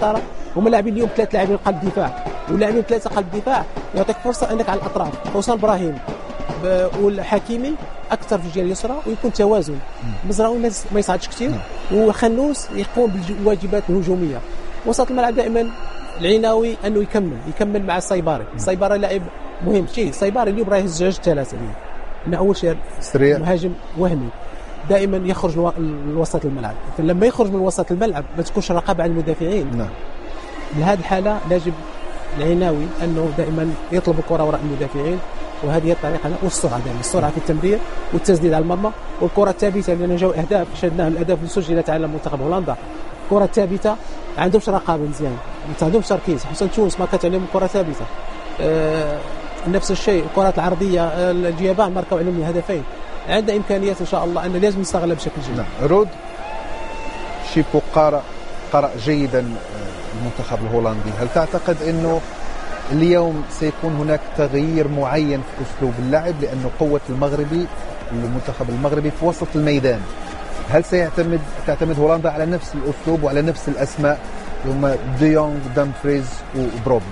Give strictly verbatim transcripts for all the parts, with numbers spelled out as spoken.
الاثاره. هما لاعبين اليوم ثلاث لاعبين قلب دفاع ولاعبين ثلاثه قلب دفاع، يعطيك فرصه انك على الاطراف خصوصا ابراهيم والحكيمي اكثر في الجهه اليسرى ويكون توازن. مزراوي ما يصعدش كثير وخنوس يقوم بالواجبات الهجوميه. وسط الملعب دائما العناوي انه يكمل يكمل مع السيباري. السيباري لاعب مهم شيء. السيباري اليوم راه يهز جوج ثلاثه انه اول شيء سريع مهاجم وهمي دائما يخرج لوسط الملعب. فلما يخرج من وسط الملعب ما تكونش رقابه على المدافعين. نعم. لهذه الحاله يجب العناوي انه دائما يطلب الكره وراء المدافعين، وهذه هي الطريقه. والسرعه دائما السرعه في التمرير والتسديد على المرمى والكره الثابته، لان جاوا اهداف شدناها الاهداف اللي سجلت على منتخب هولندا. الكره الثابته ما عندهمش رقابه مزيان، ما عندهمش تركيز. خصوصا تونس ما كانت عليهم الكره ثابته. آه نفس الشيء الكرات العرضيه اليابان ماركوا عليهم هدفين. عندنا امكانيات ان شاء الله ان لازم نستغلها بشكل جيد. نعم. رود شيبو قرأ قرأ جيدا المنتخب الهولندي، هل تعتقد انه اليوم سيكون هناك تغيير معين في اسلوب اللعب؟ لانه قوه المغربي المنتخب المغربي في وسط الميدان، هل سيعتمد تعتمد هولندا على نفس الاسلوب وعلى نفس الاسماء هم دي يونغ دامفريز وبروبي؟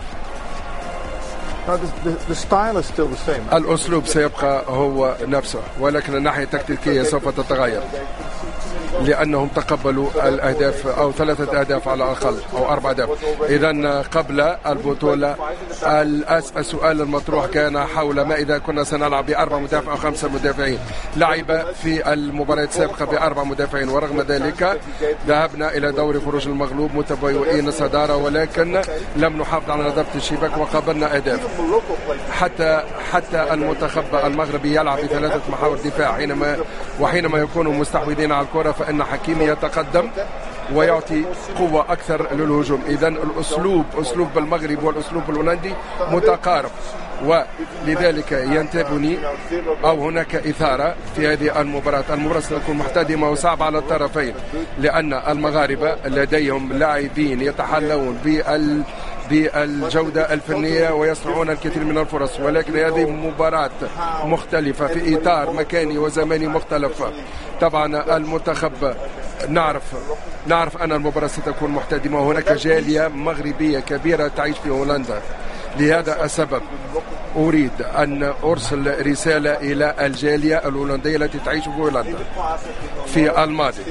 الأسلوب سيبقى هو نفسه، ولكن الناحية التكتيكية سوف تتغير لأنهم تقبلوا الأهداف أو ثلاثة أهداف على الأقل أو أربع أهداف. إذا قبل البطولة السؤال المطروح كان حول ما إذا كنا سنلعب بأربع مدافعين أو خمسة مدافعين. لعب في المباريات السابقة بأربع مدافعين، ورغم ذلك ذهبنا إلى دوري خروج المغلوب متبوئين الصدارة، ولكن لم نحافظ على نظافة الشباك وقبلنا أهداف. حتى حتى المنتخب المغربي يلعب بثلاثة محاور دفاع حينما وحينما يكونوا مستحوذين على الكرة فإن حكيمي يتقدم ويعطي قوة أكثر للهجوم. إذا الأسلوب أسلوب المغرب والأسلوب الهولندي متقارب، ولذلك ينتابني أو هناك إثارة في هذه المباراة. المباراة ستكون محتدمة وصعبة على الطرفين، لأن المغاربة لديهم لاعبين يتحلون بال بالجودة الفنية ويصنعون الكثير من الفرص، ولكن هذه مباراة مختلفة في إطار مكاني وزماني مختلف. طبعا المنتخب نعرف نعرف أن المباراة ستكون محتدمة، وهناك جالية مغربية كبيرة تعيش في هولندا. لهذا السبب أريد أن أرسل رسالة إلى الجالية الهولندية التي تعيش في هولندا. في الماضي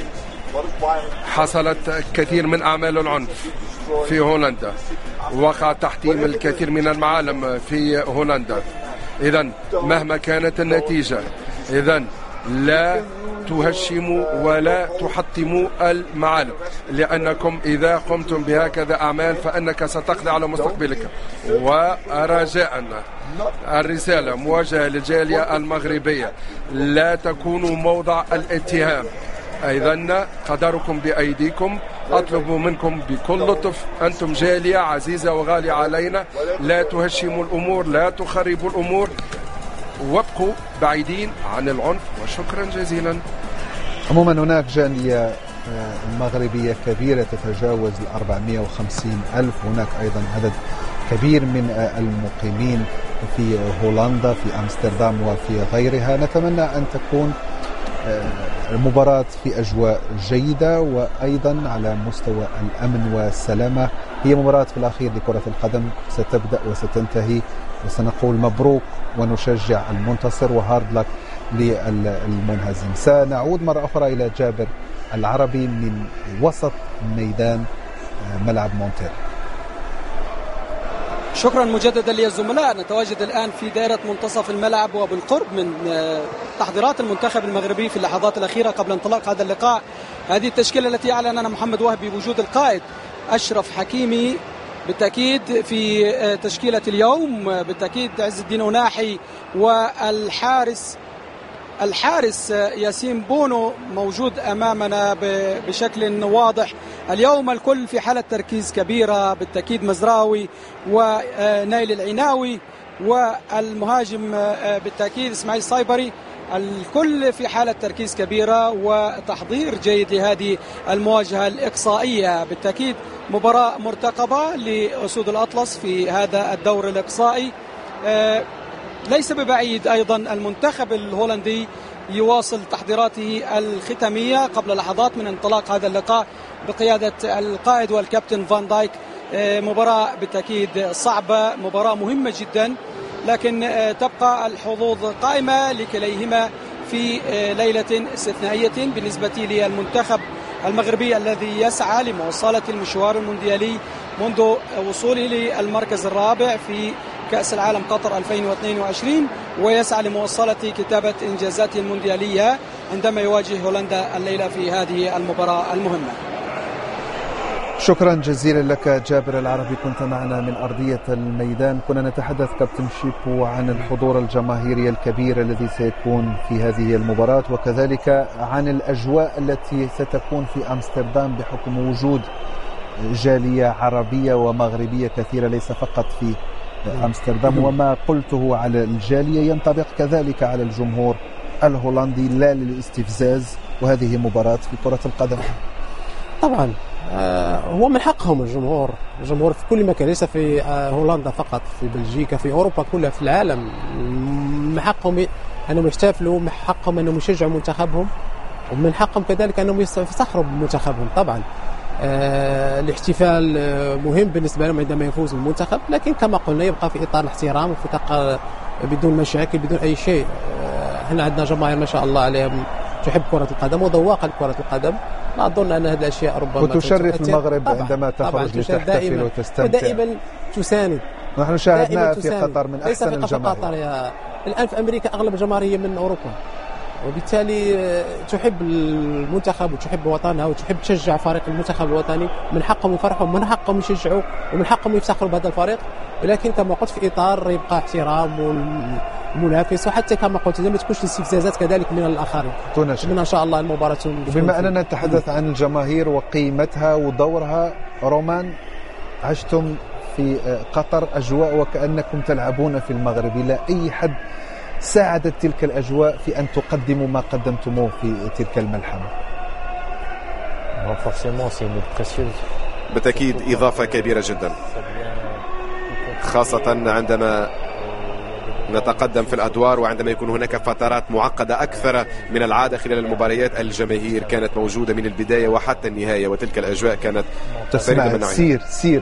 حصلت كثير من أعمال العنف في هولندا، وقع تحطيم الكثير من المعالم في هولندا. إذن مهما كانت النتيجة، إذن لا تهشموا ولا تحطموا المعالم، لأنكم إذا قمتم بهكذا أعمال فإنك ستقضي على مستقبلك. ورجاء الرسالة موجهة للجالية المغربية، لا تكونوا موضع الاتهام. إذن قدركم بأيديكم، أطلب منكم بكل لطف، أنتم جالية عزيزة وغالية علينا، لا تهشموا الأمور، لا تخربوا الأمور، وابقوا بعيدين عن العنف. وشكرا جزيلا. عموما هناك جالية مغربية كبيرة تتجاوز الأربعمائة وخمسين ألف، هناك أيضا عدد كبير من المقيمين في هولندا في أمستردام وفي غيرها. نتمنى أن تكون المباراة في أجواء جيدة وأيضا على مستوى الأمن والسلامة. هي مباراة في الأخير لكرة القدم ستبدأ وستنتهي، وسنقول مبروك ونشجع المنتصر وهارد لك للمنهزم. سنعود مرة أخرى إلى جابر العربي من وسط ميدان ملعب مونتير. شكرا مجددا للزملاء. نتواجد الآن في دائرة منتصف الملعب وبالقرب من تحضيرات المنتخب المغربي في اللحظات الأخيرة قبل انطلاق هذا اللقاء. هذه التشكيلة التي أعلن عنها محمد وهبي بوجود القائد أشرف حكيمي بالتأكيد في تشكيلة اليوم، بالتأكيد عز الدين وناحي، والحارس الحارس ياسين بونو موجود أمامنا بشكل واضح. اليوم الكل في حالة تركيز كبيرة، بالتأكيد مزراوي ونايل العناوي والمهاجم بالتأكيد إسماعيل السيبري، الكل في حالة تركيز كبيرة وتحضير جيد لهذه المواجهة الإقصائية. بالتأكيد مباراة مرتقبة لأسود الأطلس في هذا الدور الإقصائي. ليس ببعيد أيضا المنتخب الهولندي يواصل تحضيراته الختامية قبل لحظات من انطلاق هذا اللقاء بقيادة القائد والكابتن فان دايك. مباراة بالتأكيد صعبة، مباراة مهمة جدا، لكن تبقى الحظوظ قائمة لكليهما في ليلة استثنائية. بالنسبة للمنتخب المغربي الذي يسعى لمواصلة المشوار المونديالي منذ وصوله للمركز الرابع في كأس العالم قطر ألفين واثنين وعشرين، ويسعى لمواصلة كتابة إنجازاته المونديالية عندما يواجه هولندا الليلة في هذه المباراة المهمة. شكرا جزيلا لك جابر العربي، كنت معنا من أرضية الميدان. كنا نتحدث كابتن شيبو عن الحضور الجماهيري الكبير الذي سيكون في هذه المباراة، وكذلك عن الأجواء التي ستكون في أمستردام بحكم وجود جالية عربية ومغربية كثيرة ليس فقط في أمستردام. وما قلته على الجالية ينطبق كذلك على الجمهور الهولندي لا للاستفزاز، وهذه مباراة في كرة القدم. طبعا هو من حقهم الجمهور الجمهور في كل مكان، ليس في هولندا فقط، في بلجيكا، في أوروبا كلها، في العالم. من حقهم أنهم يحتفلوا، من حقهم أنهم يشجعوا منتخبهم، ومن حقهم كذلك أنهم يفخروا بمنتخبهم. طبعا الاحتفال مهم بالنسبة لهم عندما يفوز المنتخب، لكن كما قلنا يبقى في إطار الاحترام وفي إطار بدون مشاكل بدون أي شيء. احنا عندنا جماهير ما شاء الله عليهم تحب كرة القدم وذواقة لكرة القدم. لا أظن أن هذه الأشياء ربما وتشرف المغرب عندما تخرج لتحتفل وتستمتع، ودائما تساند. نحن شاهدنا في قطر من أحسن الجماهير. قطر يا الآن في أمريكا أغلب الجماهير من أوروبا، وبالتالي تحب المنتخب وتحب وطنها وتحب تشجع فريق المنتخب الوطني. من حقهم يفرحوا، من حقهم يشجعوا، ومن حقهم يفتخروا بهذا الفريق، ولكن كما قلت في إطار يبقى احترام والمنافس، وحتى كما قلت ما تكونش استفزازات كذلك من الآخرين. من إن شاء الله المباراة. بما أننا نتحدث عن الجماهير وقيمتها ودورها، رومان عشتم في قطر أجواء وكأنكم تلعبون في المغرب، لا أي حد ساعدت تلك الأجواء في أن تقدموا ما قدمتموه في تلك الملحمة؟ بالتأكيد إضافة كبيرة جدا، خاصة عندما نتقدم في الأدوار وعندما يكون هناك فترات معقدة أكثر من العادة خلال المباريات. الجماهير كانت موجودة من البداية وحتى النهاية، وتلك الأجواء كانت تسمع سير سير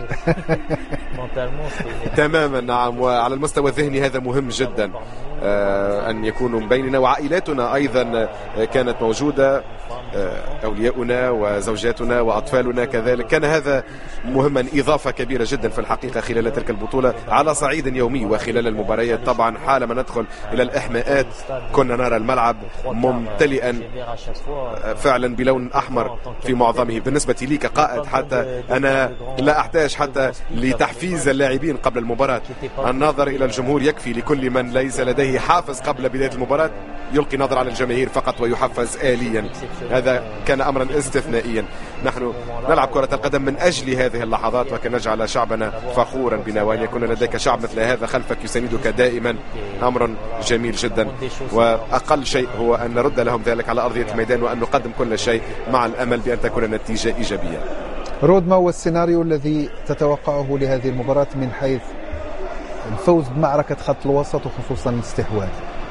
تماما. نعم، وعلى المستوى الذهني هذا مهم جدا أن يكونوا بيننا، وعائلاتنا أيضا كانت موجودة، أولياؤنا وزوجاتنا وأطفالنا كذلك. كان هذا مهما، إضافة كبيرة جدا في الحقيقة خلال تلك البطولة على صعيد يومي وخلال المباريات. طبعا حالما ندخل إلى الإحماءات كنا نرى الملعب ممتلئا فعلا بلون أحمر في معظمه. بالنسبة لي كقائد حتى أنا لا أحتاج حتى لتحفيز اللاعبين قبل المباراة. النظر إلى الجمهور يكفي، لكل من ليس لديه حافز قبل بداية المباراة يلقي نظر على الجماهير فقط ويحفز آليا. هذا كان أمرا استثنائيا. نحن نلعب كرة القدم من أجل هذه اللحظات، وكان نجعل شعبنا فخورا بنا، وأن يكون لديك شعب مثل هذا خلفك يساندك دائما أمر جميل جدا. وأقل شيء هو أن نرد لهم ذلك على أرضية الميدان، وأن نقدم كل شيء مع الأمل بأن تكون النتيجة إيجابية. رود، ما هو السيناريو الذي تتوقعه لهذه المباراة من حيث الفوز بمعركة خط الوسط وخصوصا الاستحواذ؟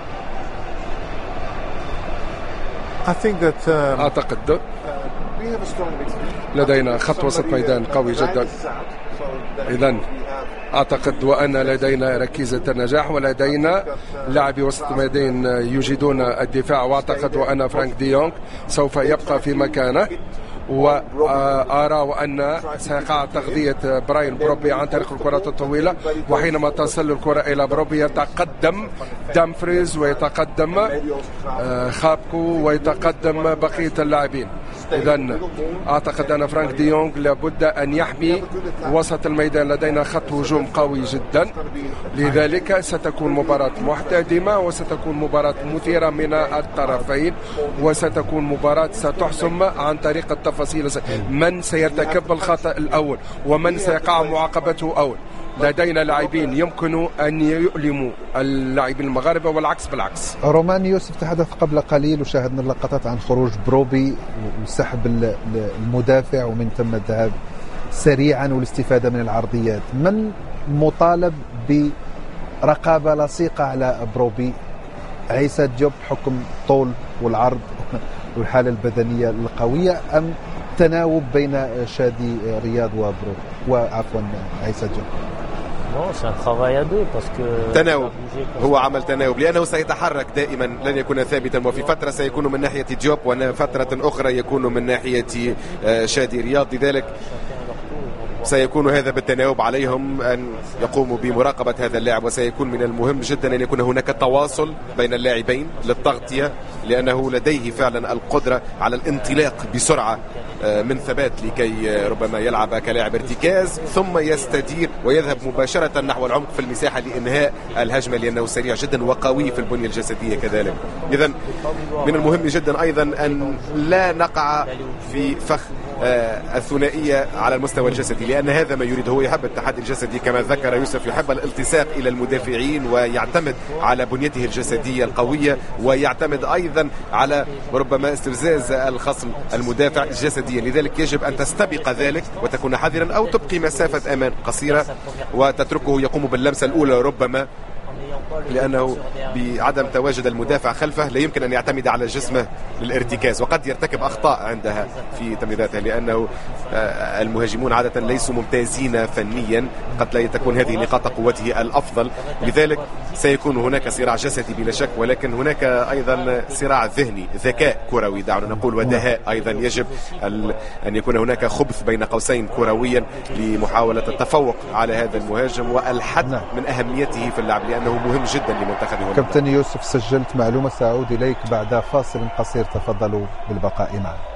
أعتقد لدينا خط وسط ميدان قوي جدا، إذن أعتقد وأن لدينا ركيزة النجاح، ولدينا لاعبي وسط الميدان يجيدون الدفاع، وأعتقد وأن فرانك دي يونغ سوف يبقى في مكانه، وأرى وأن سيقع تغذية براين بروبي عن طريق الكرات الطويلة، وحينما تصل الكرة إلى بروبي يتقدم دامفريز ويتقدم خابكو ويتقدم بقية اللاعبين. إذن أعتقد أن فرانك دي يونغ لابد أن يحمي وسط الميدان. لدينا خط هجوم قوي جدا، لذلك ستكون مباراة محتدمة وستكون مباراة مثيرة من الطرفين، وستكون مباراة ستحسم عن طريق التفاصيل، من سيرتكب الخطأ الأول ومن سيقع معاقبته أول. لدينا لاعبين يمكن أن يؤلموا اللاعبين المغاربة والعكس بالعكس. رومان يوسف تحدث قبل قليل وشاهدنا اللقطات عن خروج بروبي وسحب المدافع ومن ثم الذهاب سريعا والاستفادة من العرضيات. من مطالب برقابة لصيقة على بروبي؟ عيسى ديوب حكم طول والعرض والحالة البدنية القوية، أم التناوب بين شادي رياض وبروك وعفوا عيسى جون؟ تناوب، هو عمل تناوب لأنه سيتحرك دائما، لن يكون ثابتا، وفي فترة سيكون من ناحية ديوب وفترة أخرى يكون من ناحية شادي رياض، لذلك سيكون هذا بالتناوب. عليهم أن يقوموا بمراقبة هذا اللاعب، وسيكون من المهم جدا أن يكون هناك تواصل بين اللاعبين للتغطية، لأنه لديه فعلا القدرة على الانطلاق بسرعة من ثبات لكي ربما يلعب كلاعب ارتكاز ثم يستدير ويذهب مباشرة نحو العمق في المساحة لإنهاء الهجمة، لأنه سريع جدا وقوي في البنية الجسدية كذلك. إذن من المهم جدا أيضا أن لا نقع في فخ الثنائية على المستوى الجسدي، لأن هذا ما يريد. هو يحب التحدي الجسدي كما ذكر يوسف، يحب الالتصاق إلى المدافعين ويعتمد على بنيته الجسدية القوية، ويعتمد أيضا على ربما استفزاز الخصم المدافع جسديا. لذلك يجب أن تستبق ذلك وتكون حذرا، أو تبقي مسافة أمان قصيرة وتتركه يقوم باللمسة الأولى ربما، لأنه بعدم تواجد المدافع خلفه لا يمكن أن يعتمد على جسمه للارتكاز، وقد يرتكب أخطاء عندها في تمريراته، لأنه المهاجمون عادة ليسوا ممتازين فنيا، قد لا تكون هذه نقاط قوته الأفضل. لذلك سيكون هناك صراع جسدي بلا شك، ولكن هناك أيضا صراع ذهني، ذكاء كروي دعونا نقول، ودهاء أيضا. يجب أن يكون هناك خبث بين قوسين كرويا لمحاولة التفوق على هذا المهاجم والحد من أهميته في اللعب، لأنه مهم جدا لمنتخب هولندا. كابتن يوسف، سجلت معلومة، سأعود إليك بعد فاصل قصير، تفضلوا بالبقاء معنا.